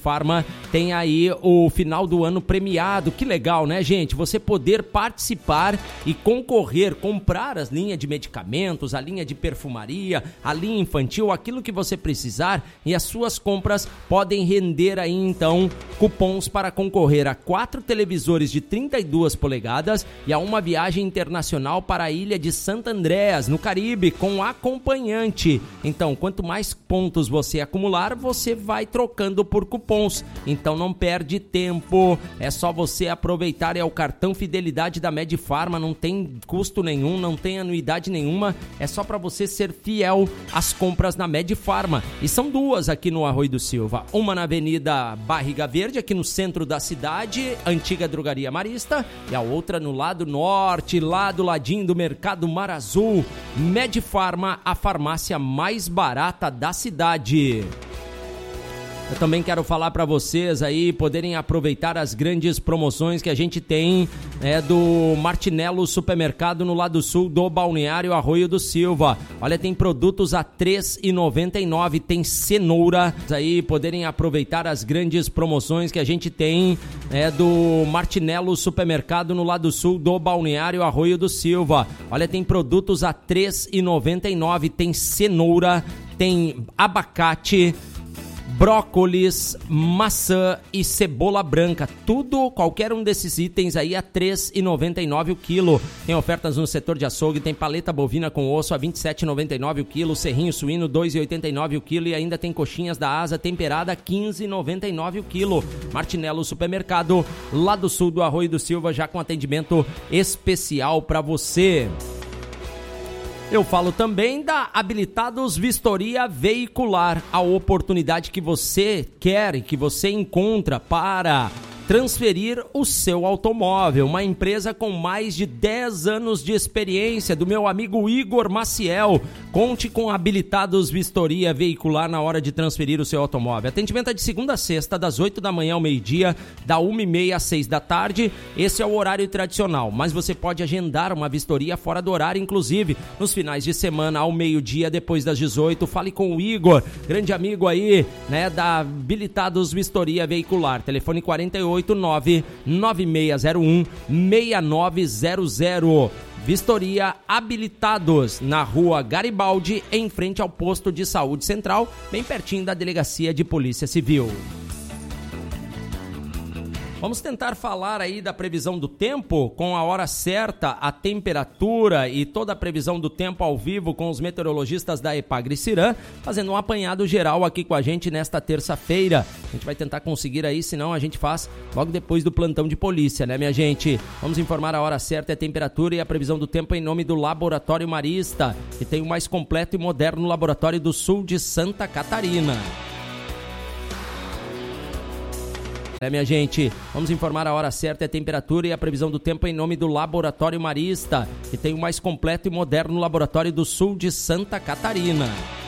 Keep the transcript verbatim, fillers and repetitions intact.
Medifarma tem aí o final do ano premiado. Que legal, né, gente? Você poder participar e concorrer, comprar as linhas de medicamentos, a linha de perfumaria, a linha infantil, aquilo que você precisar, e as suas compras podem render aí então cupons para concorrer a quatro televisores de trinta e duas polegadas e a uma viagem internacional para a ilha de Santo Andrés, no Caribe, com acompanhante. Então, quanto mais pontos você acumular, você vai trocando por cupons. Então não perde tempo, é só você aproveitar. É o cartão fidelidade da Medifarma, não tem custo nenhum, não tem anuidade nenhuma, é só para você ser fiel às compras na Medifarma. E são duas aqui no Arroio do Silva, uma na Avenida Barriga Verde, aqui no centro da cidade, antiga Drogaria Marista, e a outra no lado norte, lá do ladinho do Mercado Mar Azul. Medifarma, a farmácia mais barata da cidade. Eu também quero falar para vocês aí poderem aproveitar as grandes promoções que a gente tem é, do Martinello Supermercado no lado sul do Balneário Arroio do Silva. Olha, tem produtos a três reais e noventa e nove centavos, tem cenoura. Aí poderem aproveitar as grandes promoções que a gente tem é, do Martinello Supermercado no lado sul do Balneário Arroio do Silva. Olha, tem produtos a três reais e noventa e nove centavos, tem cenoura, tem abacate, brócolis, maçã e cebola branca. Tudo, qualquer um desses itens aí a três reais e noventa e nove centavos o quilo. Tem ofertas no setor de açougue, tem paleta bovina com osso a vinte e sete reais e noventa e nove centavos o quilo, serrinho suíno dois reais e oitenta e nove centavos o quilo e ainda tem coxinhas da asa temperada a quinze reais e noventa e nove centavos o quilo. Martinello Supermercado, lá do sul do Arroio do Silva, já com atendimento especial para você. Eu falo também da Habilitados Vistoria Veicular, a oportunidade que você quer e que você encontra para transferir o seu automóvel. Uma empresa com mais de dez anos de experiência, do meu amigo Igor Maciel. Conte com Habilitados Vistoria Veicular na hora de transferir o seu automóvel. Atendimento é de segunda a sexta, das oito da manhã ao meio-dia, da uma e meia às seis da tarde. Esse é o horário tradicional, mas você pode agendar uma vistoria fora do horário, inclusive nos finais de semana ao meio-dia, depois das dezoito. Fale com o Igor, grande amigo aí, né, da Habilitados Vistoria Veicular. Telefone quarenta e oito, nove nove seis zero um, seis nove zero zero. Vistoria Habilitados, na rua Garibaldi, em frente ao posto de saúde central, bem pertinho da delegacia de polícia civil. Vamos tentar falar aí da previsão do tempo, com a hora certa, a temperatura e toda a previsão do tempo ao vivo com os meteorologistas da Epagre-Cirã, fazendo um apanhado geral aqui com a gente nesta terça-feira. A gente vai tentar conseguir aí, senão a gente faz logo depois do plantão de polícia, né, minha gente? Vamos informar a hora certa, a temperatura e a previsão do tempo em nome do Laboratório Marista, que tem o mais completo e moderno laboratório do sul de Santa Catarina. É, minha gente, vamos informar a hora certa, a temperatura e a previsão do tempo em nome do Laboratório Marista, que tem o mais completo e moderno laboratório do sul de Santa Catarina.